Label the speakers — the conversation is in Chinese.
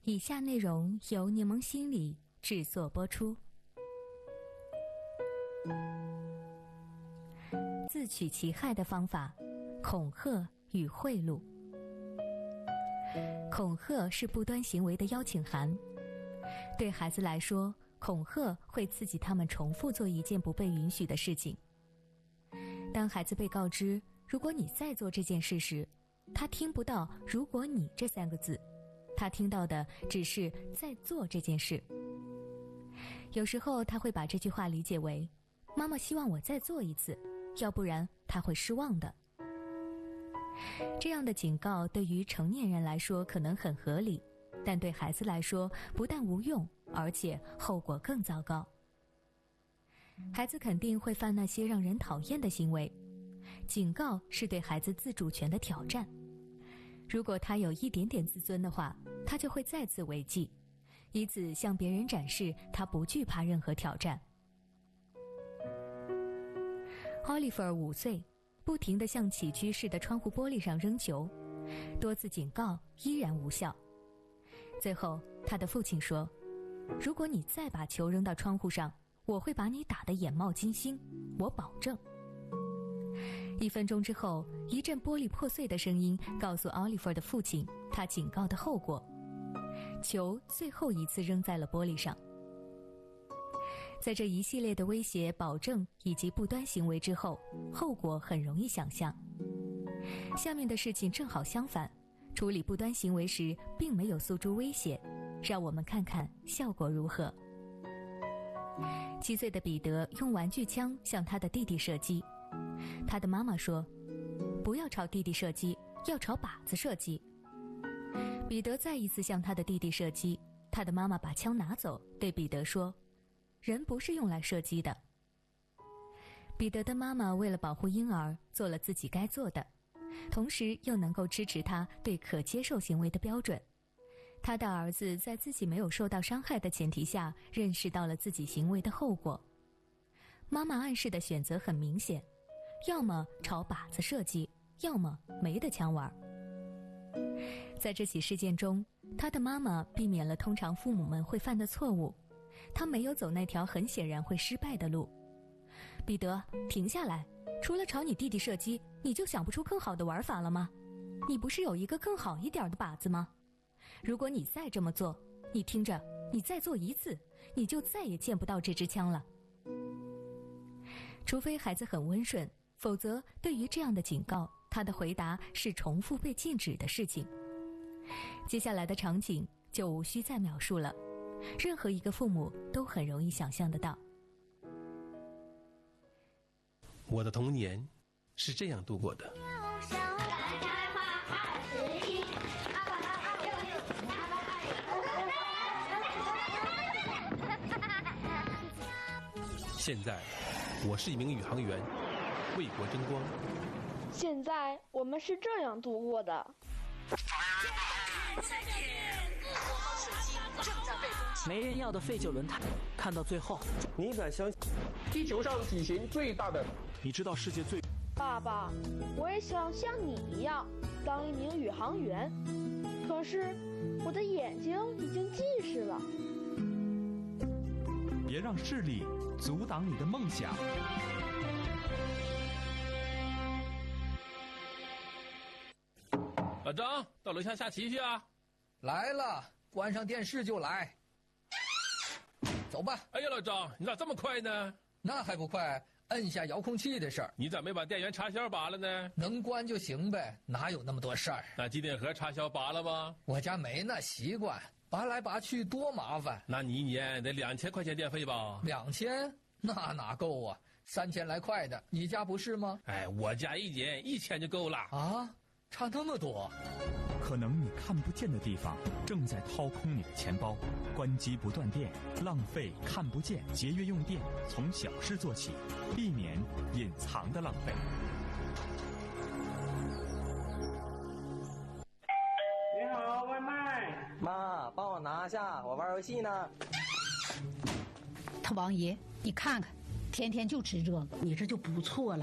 Speaker 1: 以下内容由柠檬心理制作播出。自取其害的方法：恐吓与贿赂。恐吓是不端行为的邀请函。对孩子来说，恐吓会刺激他们重复做一件不被允许的事情。当孩子被告知如果你再做这件事时，他听不到如果你这3个字，他听到的只是在做这件事。有时候他会把这句话理解为妈妈希望我再做一次，要不然他会失望的。这样的警告对于成年人来说可能很合理，但对孩子来说不但无用，而且后果更糟糕。孩子肯定会犯那些让人讨厌的行为。警告是对孩子自主权的挑战。如果他有一点点自尊的话，他就会再次违纪，以此向别人展示他不惧怕任何挑战。Oliver 5岁，不停地向起居室的窗户玻璃上扔球，多次警告依然无效。最后，他的父亲说：“如果你再把球扔到窗户上，我会把你打得眼冒金星，我保证。”1分钟之后，一阵玻璃破碎的声音告诉 Oliver 的父亲他警告的后果。球最后一次扔在了玻璃上。在这一系列的威胁、保证以及不端行为之后，后果很容易想象。下面的事情正好相反，处理不端行为时并没有诉诸威胁，让我们看看效果如何。7岁的彼得用玩具枪向他的弟弟射击，他的妈妈说：“不要朝弟弟射击，要朝靶子射击。”彼得再一次向他的弟弟射击，他的妈妈把枪拿走，对彼得说：“人不是用来射击的。”彼得的妈妈为了保护婴儿，做了自己该做的，同时又能够支持他对可接受行为的标准。他的儿子在自己没有受到伤害的前提下，认识到了自己行为的后果。妈妈暗示的选择很明显，要么朝靶子射击，要么没得枪玩。在这起事件中，他的妈妈避免了通常父母们会犯的错误，他没有走那条很显然会失败的路。彼得，停下来，除了朝你弟弟射击，你就想不出更好的玩法了吗？你不是有一个更好一点的靶子吗？如果你再这么做，你听着，你再做一次，你就再也见不到这支枪了。除非孩子很温顺，否则对于这样的警告，他的回答是重复被禁止的事情。接下来的场景就无需再描述了，任何一个父母都很容易想象得到。
Speaker 2: 我的童年是这样度过的。现在，我是一名宇航员，为国争光。
Speaker 3: 现在我们是这样度过的。
Speaker 4: 没人要的废旧轮胎，看到最后，
Speaker 5: 你敢相信地球上体型最大的？
Speaker 4: 你知道世界最……
Speaker 3: 爸爸，我也想像你一样当一名宇航员，可是我的眼睛已经近视了。
Speaker 6: 别让视力阻挡你的梦想。
Speaker 2: 老张，到楼下下棋去啊！
Speaker 7: 来了，关上电视就来。走吧。
Speaker 2: 哎呀，老张，你咋这么快呢？
Speaker 7: 那还不快，摁下遥控器的事儿。
Speaker 2: 你咋没把电源插销拔了呢？
Speaker 7: 能关就行呗，哪有那么多事儿？
Speaker 2: 那机顶盒插销拔了吗？
Speaker 7: 我家没那习惯，拔来拔去多麻烦。
Speaker 2: 那你一年得2000块钱电费吧
Speaker 7: ？2000？那哪够啊？3000来块的，你家不是吗？
Speaker 2: 哎，我家一年1000就够了。
Speaker 7: 啊，差那么多。
Speaker 6: 可能你看不见的地方正在掏空你的钱包。关机不断电，浪费看不见，节约用电，从小事做起，避免隐藏的浪费。
Speaker 5: 你好，外卖。
Speaker 8: 妈，帮我拿下，我玩游戏呢。
Speaker 9: 他王爷，你看看，天天就吃这个，
Speaker 10: 你这就不错了。